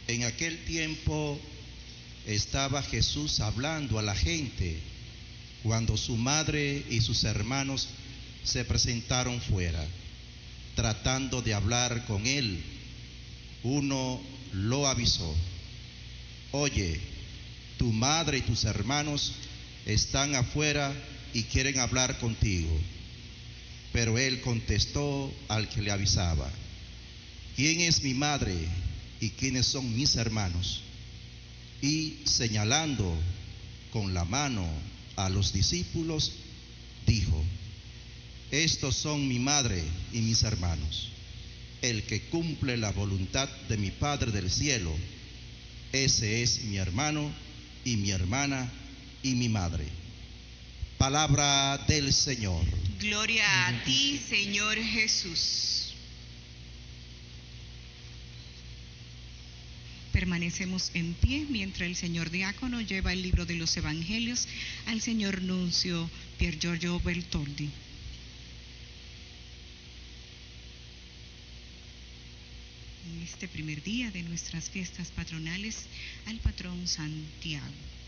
En aquel tiempo estaba Jesús hablando a la gente cuando su madre y sus hermanos se presentaron fuera, tratando de hablar con él. Uno lo avisó: oye, tu madre y tus hermanos están afuera y quieren hablar contigo. Pero él contestó al que le avisaba: ¿quién es mi madre y quiénes son mis hermanos? Y señalando con la mano a los discípulos, dijo: estos son mi madre y mis hermanos. El que cumple la voluntad de mi Padre del cielo, ese es mi hermano y mi hermana y mi madre. Palabra del Señor. Gloria a ti, Señor Jesús. Permanecemos en pie mientras el señor diácono lleva el libro de los evangelios al señor nuncio Pier Giorgio Bertoldi. En este primer día de nuestras fiestas patronales, al patrón Santiago.